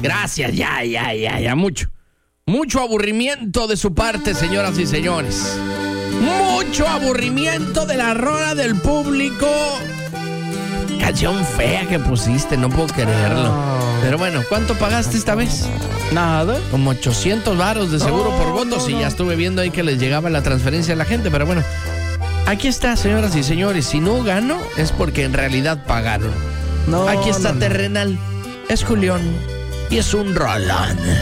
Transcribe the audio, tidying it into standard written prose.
Gracias, ya, mucho aburrimiento de su parte, señoras y señores. Mucho aburrimiento de la rola del público. Canción fea que pusiste, no puedo creerlo. Pero bueno, ¿cuánto pagaste esta vez? Nada. Como 800 varos de seguro por votos. Y ya estuve viendo ahí que les llegaba la transferencia a la gente. Pero bueno, aquí está, señoras y señores. Si no gano, es porque en realidad pagaron. Aquí está Terrenal. Es Julián y es un rolón.